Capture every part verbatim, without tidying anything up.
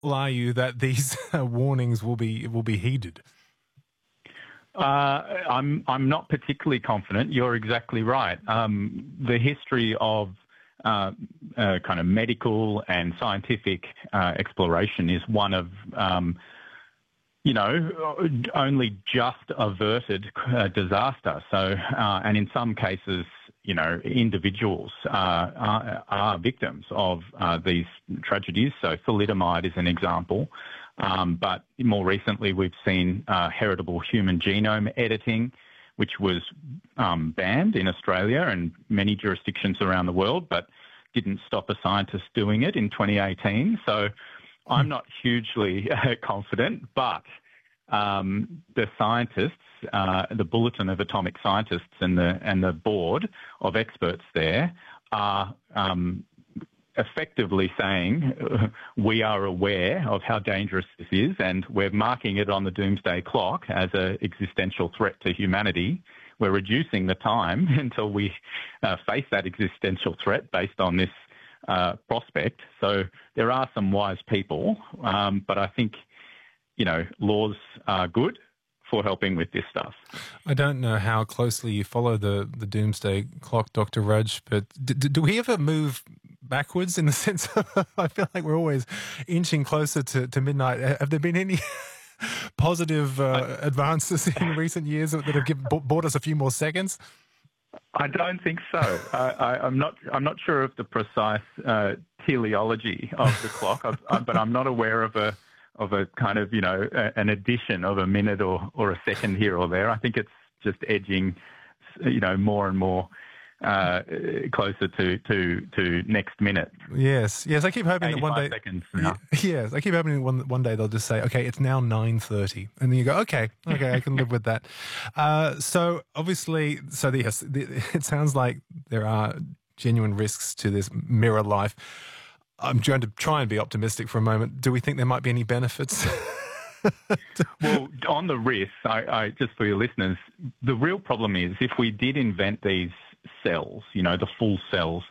are you that these uh, warnings will be will be heeded? Uh, I'm I'm not particularly confident. You're exactly right. Um, the history of uh, uh, kind of medical and scientific uh, exploration is one of um, you know, only just averted uh, disaster. So, uh, and in some cases, you know, individuals uh, are, are victims of uh, these tragedies. So thalidomide is an example. Um, but more recently, we've seen uh, heritable human genome editing, which was um, banned in Australia and many jurisdictions around the world, but didn't stop a scientist doing it in twenty eighteen. So I'm not hugely uh, confident, but um, the scientists, uh, the Bulletin of Atomic Scientists and the and the board of experts there are um, effectively saying uh, we are aware of how dangerous this is, and we're marking it on the doomsday clock as an existential threat to humanity. We're reducing the time until we uh, face that existential threat based on this uh, prospect. So there are some wise people, um, but I think, you know, laws are good for helping with this stuff. I don't know how closely you follow the, the doomsday clock, Doctor Rudge, but do, do we ever move backwards in the sense of, I feel like we're always inching closer to, to midnight. Have there been any positive uh, advances in recent years that have given, bought us a few more seconds? I don't think so. I, I, I'm not. I'm not sure of the precise uh, teleology of the clock, I've, I, but I'm not aware of a of a kind of you know a, an addition of a minute or, or a second here or there. I think it's just edging, you know, more and more uh, closer to, to to next minute. Yes, yes. I keep hoping that one day. Seconds now. Yes, I keep hoping one one day they'll just say, "Okay, it's now nine thirty," and then you go, "Okay, okay, I can live with that." Uh, so obviously, so the, yes, the, it sounds like there are genuine risks to this mirror life. I'm going to try and be optimistic for a moment. Do we think there might be any benefits? Well, on the risks, I, I just for your listeners, the real problem is if we did invent these cells, you know, the full cells,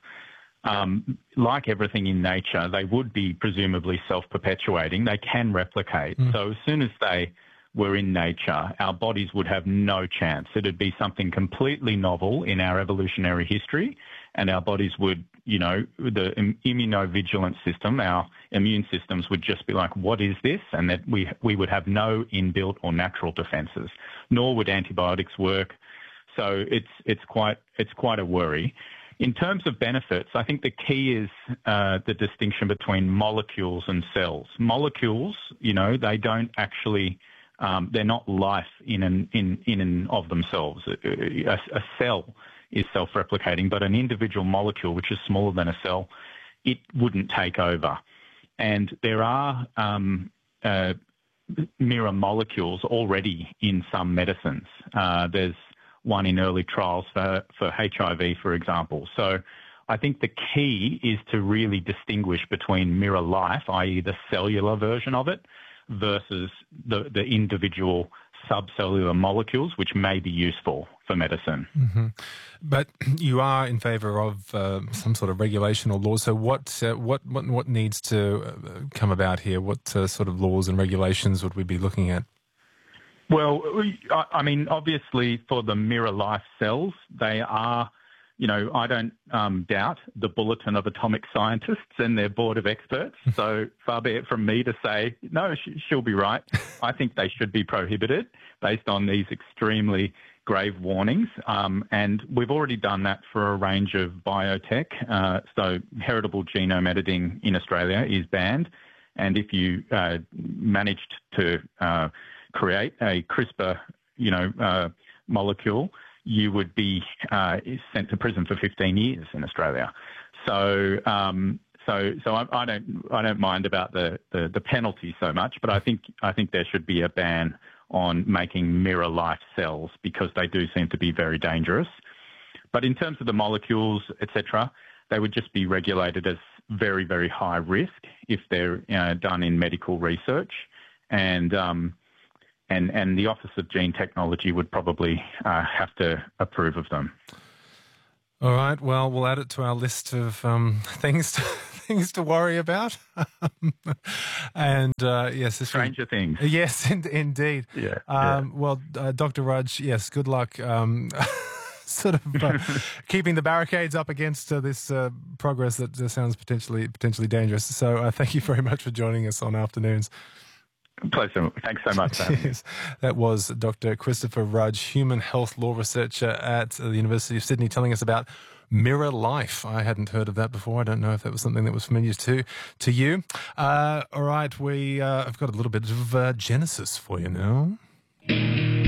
um, like everything in nature, they would be presumably self-perpetuating. They can replicate. Mm. So as soon as they were in nature, our bodies would have no chance. It'd be something completely novel in our evolutionary history, and our bodies would, you know, the immunovigilance system, our immune systems would just be like, what is this? And that we we would have no inbuilt or natural defences, nor would antibiotics work. So it's it's quite it's quite a worry. In terms of benefits, I think the key is uh, the distinction between molecules and cells. Molecules, you know, they don't actually um, they're not life in and in in and of themselves. A, a cell is self-replicating, but an individual molecule, which is smaller than a cell, it wouldn't take over. And there are um, uh, mirror molecules already in some medicines. Uh, there's one in early trials for, for H I V, for example. So I think the key is to really distinguish between mirror life, that is the cellular version of it, versus the, the individual subcellular molecules, which may be useful for medicine. Mm-hmm. But you are in favour of uh, some sort of regulation or law. So what uh, what, what what needs to uh, come about here? What uh, sort of laws and regulations would we be looking at? Well, I mean, obviously for the mirror life cells, they are, you know, I don't um, doubt the Bulletin of Atomic Scientists and their board of experts. So far be it from me to say, no, she'll be right. I think they should be prohibited based on these extremely grave warnings. Um, and we've already done that for a range of biotech. Uh, so heritable genome editing in Australia is banned. And if you uh, managed to uh, create a CRISPR, you know, uh, molecule, you would be uh, sent to prison for fifteen years in Australia. So, um, so, so I, I don't, I don't mind about the, the, the penalty so much, but I think, I think there should be a ban on making mirror life cells because they do seem to be very dangerous. But in terms of the molecules, et cetera, they would just be regulated as very, very high risk if they're uh, done in medical research, and um, and and the Office of Gene Technology would probably uh, have to approve of them. All right. Well, we'll add it to our list of um, things to things to worry about. and uh, yes, this Stranger was, things. Yes, in, indeed. Yeah. Um, yeah. Well, uh, Doctor Rudge, yes, good luck. Um, sort of uh, keeping the barricades up against uh, this uh, progress that uh, sounds potentially potentially dangerous. So uh, thank you very much for joining us on Afternoons. Pleasure. Thanks so much. Yes. That was Doctor Christopher Rudge, human health law researcher at the University of Sydney, telling us about Mirror Life. I hadn't heard of that before. I don't know if that was something that was familiar to to you. Uh, all right, we uh, I've got a little bit of uh, Genesis for you now.